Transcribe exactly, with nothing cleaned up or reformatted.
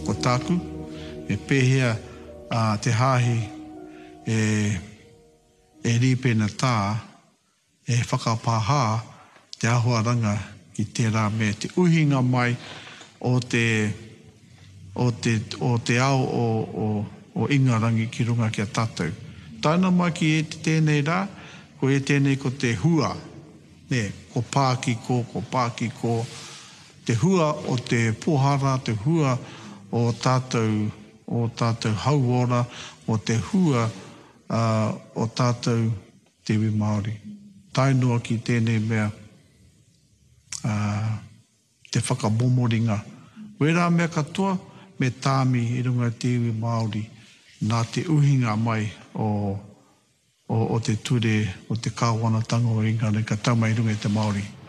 ko tāku, e pēhea uh, te hāhi e, e rīpena tā, e whakapāhā te ahuaranga ki tērā me te uhinga mai o te, o te, o te ao o, o, o ingarangi ki runga ki a tātou. Taina mai ki e te tēnei rā, ko e tēnei ko te hua, ne, ko pāki ko, ko pāki ko, te hua o te pohara, te hua o tātou, o tātou hauora, o te hua uh, o tātou te iwi Māori. Tainua ki tēnei mea uh, te whakamomoringa. Wera mea katoa, me tāmi i runga te iwi Māori, nā te uhinga mai o, o, o te ture, o te kāwana tango i ngā ka taumai runga te Māori.